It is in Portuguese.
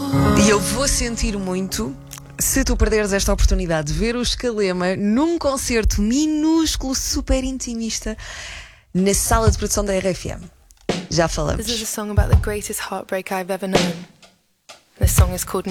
E eu vou sentir muito se tu perderes esta oportunidade de ver o Escalema num concerto minúsculo, super intimista, na sala de produção da RFM. Já falamos. This is a song about the greatest heartbreak I've ever known. This song is called